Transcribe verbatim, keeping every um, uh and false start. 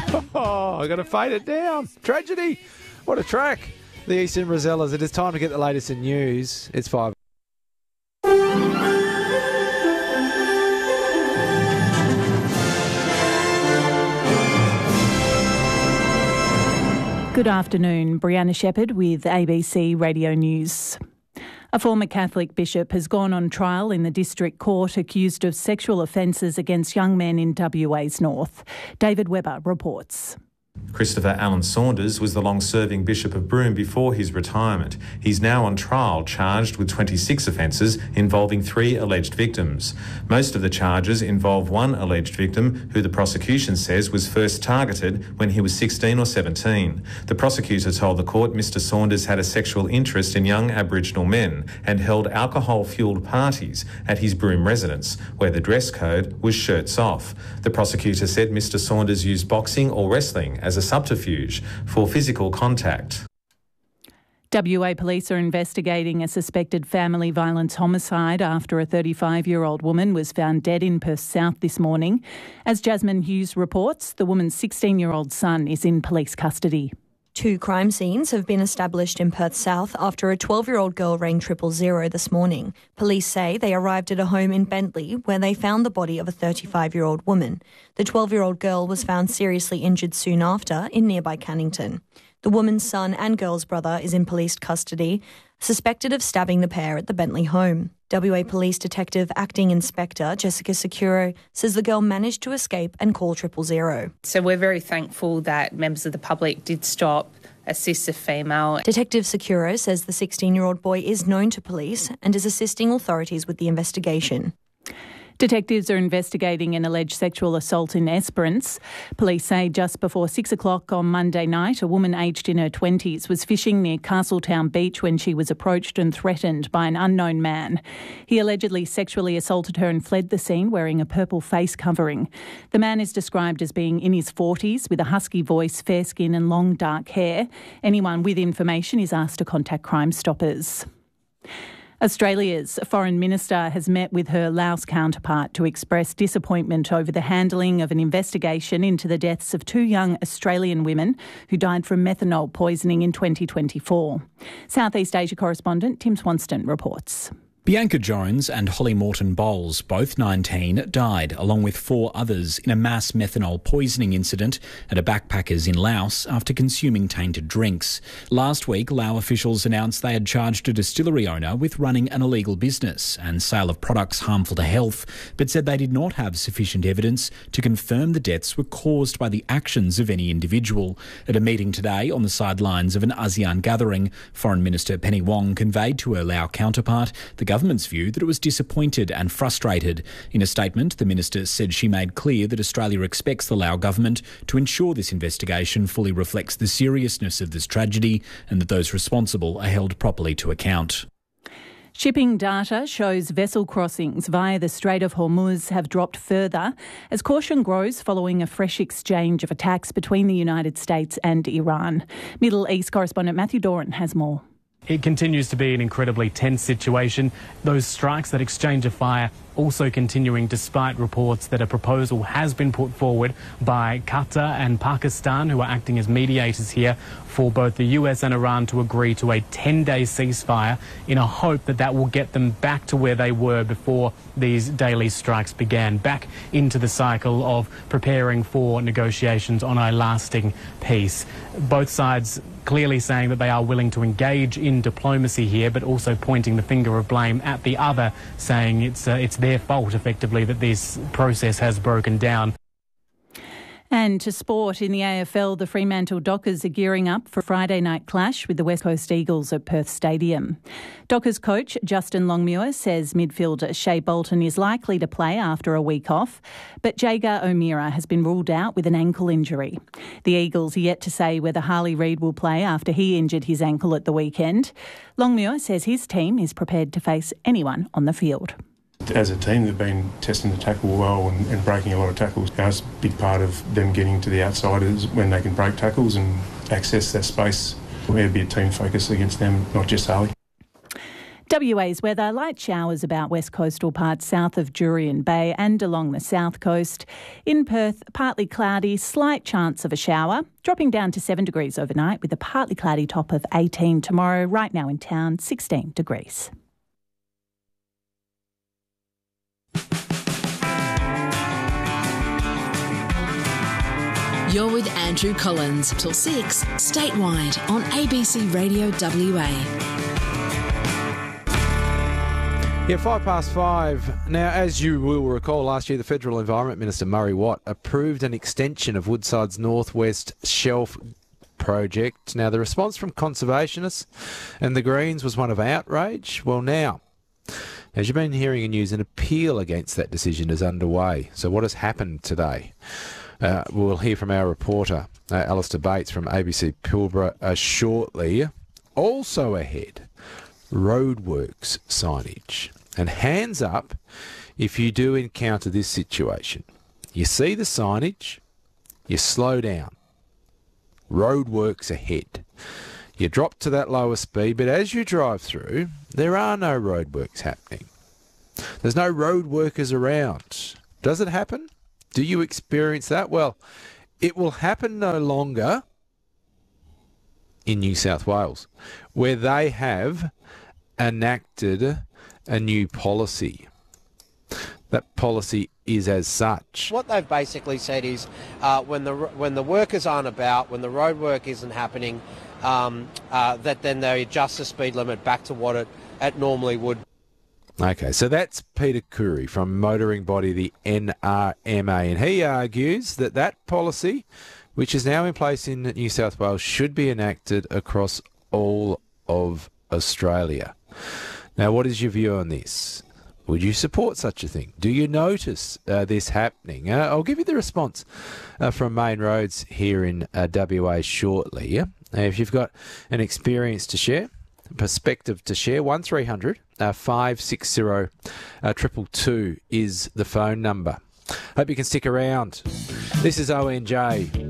Oh, I got to fade it down. Tragedy. What a track. The Eastern Rosellas. It is time to get the latest in news. It's five. Good afternoon. Brianna Shepherd with A B C Radio News. A former Catholic bishop has gone on trial in the District Court accused of sexual offences against young men in W A's north. David Webber reports. Christopher Allen Saunders was the long-serving Bishop of Broome before his retirement. He's now on trial, charged with twenty-six offences involving three alleged victims. Most of the charges involve one alleged victim who the prosecution says was first targeted when he was sixteen or seventeen. The prosecutor told the court Mister Saunders had a sexual interest in young Aboriginal men and held alcohol-fuelled parties at his Broome residence, where the dress code was shirts off. The prosecutor said Mister Saunders used boxing or wrestling as a subterfuge for physical contact. W A police are investigating a suspected family violence homicide after a thirty-five-year-old woman was found dead in Perth South this morning. As Jasmine Hughes reports, the woman's sixteen-year-old son is in police custody. Two crime scenes have been established in Perth South after a twelve-year-old girl rang triple zero this morning. Police say they arrived at a home in Bentley where they found the body of a thirty-five-year-old woman. The twelve-year-old girl was found seriously injured soon after in nearby Cannington. The woman's son and girl's brother is in police custody, suspected of stabbing the pair at the Bentley home. W A Police Detective Acting Inspector Jessica Securo says the girl managed to escape and call triple zero. So we're very thankful that members of the public did stop, assist the female. Detective Securo says the sixteen-year-old boy is known to police and is assisting authorities with the investigation. Detectives are investigating an alleged sexual assault in Esperance. Police say just before six o'clock on Monday night, a woman aged in her twenties was fishing near Castletown Beach when she was approached and threatened by an unknown man. He allegedly sexually assaulted her and fled the scene wearing a purple face covering. The man is described as being in his forties with a husky voice, fair skin and long dark hair. Anyone with information is asked to contact Crime Stoppers. Australia's Foreign Minister has met with her Laos counterpart to express disappointment over the handling of an investigation into the deaths of two young Australian women who died from methanol poisoning in twenty twenty-four. Southeast Asia correspondent Tim Swanston reports. Bianca Jones and Holly Morton Bowles, both nineteen, died, along with four others, in a mass methanol poisoning incident at a backpackers in Laos after consuming tainted drinks. Last week, Lao officials announced they had charged a distillery owner with running an illegal business and sale of products harmful to health, but said they did not have sufficient evidence to confirm the deaths were caused by the actions of any individual. At a meeting today on the sidelines of an ASEAN gathering, Foreign Minister Penny Wong conveyed to her Lao counterpart the government's view that it was disappointed and frustrated. In a statement, the minister said she made clear that Australia expects the Lao government to ensure this investigation fully reflects the seriousness of this tragedy and that those responsible are held properly to account. Shipping data shows vessel crossings via the Strait of Hormuz have dropped further as caution grows following a fresh exchange of attacks between the United States and Iran. Middle East correspondent Matthew Doran has more. It continues to be an incredibly tense situation. Those strikes, that exchange of fire, also continuing despite reports that a proposal has been put forward by Qatar and Pakistan, who are acting as mediators here, for both the U S and Iran to agree to a ten-day ceasefire in a hope that that will get them back to where they were before these daily strikes began, back into the cycle of preparing for negotiations on a lasting peace. Both sides clearly saying that they are willing to engage in diplomacy here, but also pointing the finger of blame at the other, saying it's uh, it's their fault, effectively, that this process has broken down. And to sport, in the A F L, the Fremantle Dockers are gearing up for a Friday night clash with the West Coast Eagles at Perth Stadium. Dockers coach Justin Longmuir says midfielder Shea Bolton is likely to play after a week off, but Jagar O'Meara has been ruled out with an ankle injury. The Eagles are yet to say whether Harley Reid will play after he injured his ankle at the weekend. Longmuir says his team is prepared to face anyone on the field. As a team, they've been testing the tackle well and, and breaking a lot of tackles. You know, it's a big part of them getting to the outsiders when they can break tackles and access that space. We'll be a team focus against them, not just Harley. W A's weather, light showers about west coastal parts south of Jurien Bay and along the south coast. In Perth, partly cloudy, slight chance of a shower, dropping down to seven degrees overnight with a partly cloudy top of eighteen tomorrow. Right now in town, sixteen degrees. You're with Andrew Collins till six, statewide on A B C Radio W A. Yeah, five past five. Now, as you will recall, last year the Federal Environment Minister Murray Watt approved an extension of Woodside's Northwest Shelf project. Now, the response from conservationists and the Greens was one of outrage. Well, now, as you've been hearing in news, an appeal against that decision is underway. So what has happened today? Uh, we'll hear from our reporter, uh, Alistair Bates from A B C Pilbara uh, shortly. Also ahead, roadworks signage. And hands up if you do encounter this situation. You see the signage, you slow down. Roadworks ahead. You drop to that lower speed, but as you drive through, there are no roadworks happening. There's no road workers around. Does it happen? Do you experience that? Well, it will happen no longer in New South Wales, where they have enacted a new policy. That policy is as such. What they've basically said is uh, when the when the workers aren't about, when the road work isn't happening, um, uh, that then they adjust the speed limit back to what it, it normally would. Okay, so that's Peter Curry from motoring body the N R M A, and he argues that that policy, which is now in place in New South Wales, should be enacted across all of Australia. Now, what is your view on this? Would you support such a thing? Do you notice uh, this happening? Uh, I'll give you the response uh, from Main Roads here in uh, W A shortly. Yeah? Uh, if you've got an experience to share, perspective to share, one three hundred five six zero two two two is the phone number. Hope you can stick around. This is O N J.